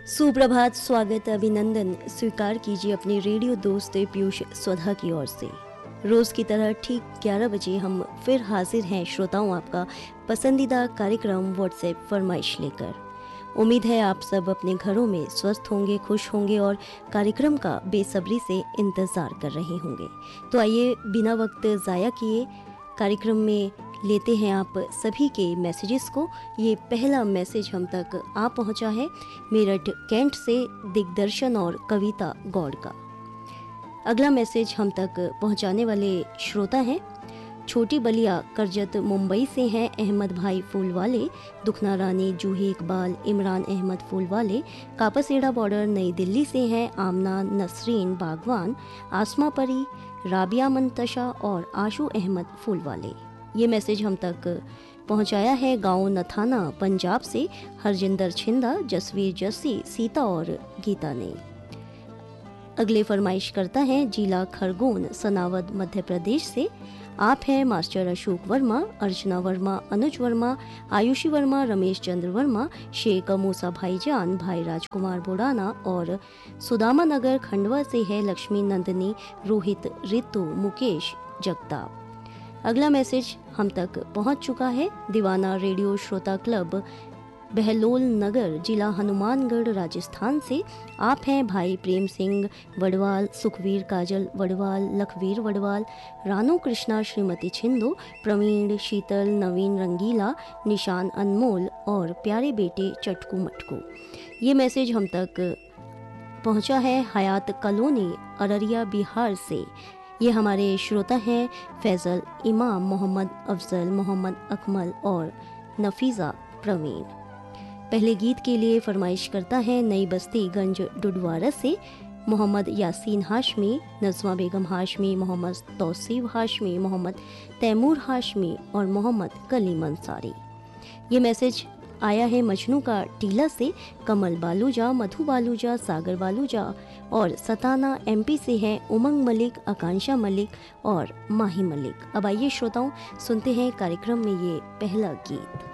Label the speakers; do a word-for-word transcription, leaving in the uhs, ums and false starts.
Speaker 1: सुप्रभात, स्वागत, अभिनंदन स्वीकार कीजिए अपने रेडियो दोस्त पीयूष स्वधा की ओर से। रोज़ की तरह ठीक ग्यारह बजे हम फिर हाजिर हैं श्रोताओं आपका पसंदीदा कार्यक्रम व्हाट्सएप फरमाइश लेकर। उम्मीद है आप सब अपने घरों में स्वस्थ होंगे, खुश होंगे और कार्यक्रम का बेसब्री से इंतज़ार कर रहे होंगे। तो आइए बिना वक्त ज़ाया किए कार्यक्रम में लेते हैं आप सभी के मैसेजेस को। ये पहला मैसेज हम तक आ पहुंचा है मेरठ कैंट से दिग्दर्शन और कविता गौड़ का। अगला मैसेज हम तक पहुंचाने वाले श्रोता हैं छोटी बलिया करजत मुंबई से हैं अहमद भाई फूलवाले, दुखना रानी, जूही इकबाल, इमरान अहमद फूलवाले। कापासेड़ा बॉर्डर नई दिल्ली से हैं आमना नसरीन बागवान, आसमा परी, राबिया मंतशा और आशू अहमद फूलवाले। ये मैसेज हम तक पहुंचाया है गांव नथाना पंजाब से हरजिंदर छिंदा, जसवीर जस्सी, सीता और गीता ने। अगले फरमाइश करता है जिला खरगोन सनावद मध्य प्रदेश से। आप हैं मास्टर अशोक वर्मा, अर्चना वर्मा, अनुज वर्मा, आयुषी वर्मा, रमेश चंद्र वर्मा, शेख मूसा भाईजान, भाई राजकुमार बुड़ाना और सुदामा नगर खंडवा से है लक्ष्मी नंदनी, रोहित, रितु, मुकेश, जगताप। अगला मैसेज हम तक पहुंच चुका है दीवाना रेडियो श्रोता क्लब बहलोल नगर, जिला हनुमानगढ़, राजस्थान से। आप हैं भाई प्रेम सिंह वडवाल, सुखवीर काजल वडवाल, लखवीर वडवाल, रानू कृष्णा, श्रीमती छिंदो, प्रवीण, शीतल, नवीन रंगीला, निशान अनमोल और प्यारे बेटे चटकू मटकू। ये मैसेज हम तक पहुंचा है हयात कॉलोनी अररिया बिहार से। ये हमारे श्रोता हैं फैज़ल इमाम, मोहम्मद अफजल, मोहम्मद अकमल और नफीज़ा प्रवीण। पहले गीत के लिए फरमाइश करता है नई बस्ती गंज डुडवारा से मोहम्मद यासीन हाशमी, नज़मा बेगम हाशमी, मोहम्मद तौसीफ हाशमी, मोहम्मद तैमूर हाशमी और मोहम्मद कलीम अंसारी। ये मैसेज आया है मजनू का टीला से कमल बालूजा, मधु बालूजा, सागर बालूजा और सताना एमपी से हैं उमंग मलिक, आकांक्षा मलिक और माही मलिक। अब आइए श्रोताओं सुनते हैं कार्यक्रम में ये पहला गीत।